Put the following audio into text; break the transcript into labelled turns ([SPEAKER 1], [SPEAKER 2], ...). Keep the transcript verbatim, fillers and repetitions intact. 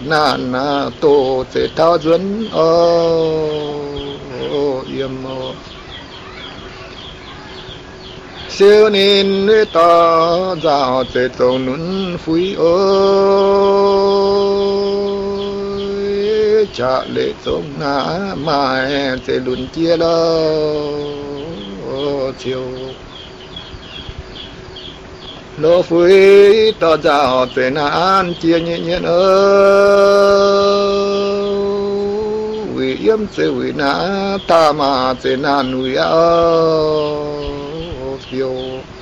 [SPEAKER 1] nạn tổ sẽ thao dẫn ô yếm ô siêu nín nuôi to dạo sẽ tổ nún phui ơi chả lệ sống ngã mai sẽ lùn chia lo chiều lô phui to dạo sẽ nạn chia nhẹ nhẹ ơi vì yếm sẽ vì nã ta mà sẽ nạn nuôi ơi phiêu